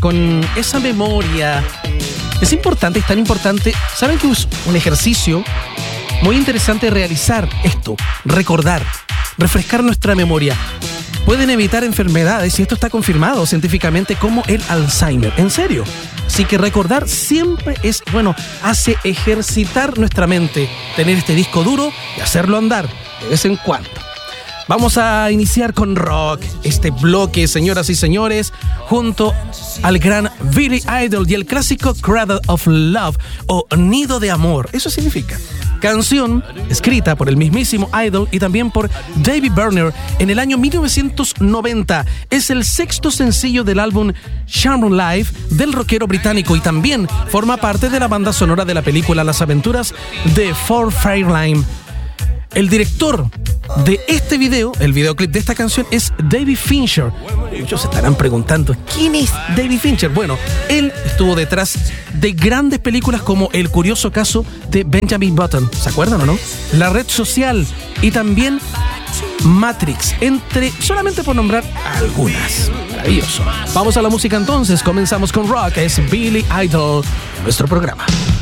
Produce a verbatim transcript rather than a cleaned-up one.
con esa memoria. Es importante, es tan importante. ¿Saben que es un ejercicio muy interesante realizar esto? Recordar, refrescar nuestra memoria. Pueden evitar enfermedades, y esto está confirmado científicamente, como el Alzheimer. En serio. Así que recordar siempre es, bueno, hace ejercitar nuestra mente, tener este disco duro y hacerlo andar de vez en cuando. Vamos a iniciar con rock, este bloque, señoras y señores, junto al gran Billy Idol y el clásico Cradle of Love, o Nido de Amor. Eso significa canción escrita por el mismísimo Idol y también por David Byrne en el año mil novecientos noventa. Es el sexto sencillo del álbum Shamrock Live del rockero británico y también forma parte de la banda sonora de la película Las aventuras de Ford Fairlane. El director de este video, el videoclip de esta canción, es David Fincher. Muchos se estarán preguntando, ¿quién es David Fincher? Bueno, él estuvo detrás de grandes películas como El curioso caso de Benjamin Button, ¿se acuerdan o no? La red social y también Matrix, entre, solamente por nombrar algunas. Maravilloso. Vamos a la música entonces, comenzamos con rock, es Billy Idol, nuestro programa.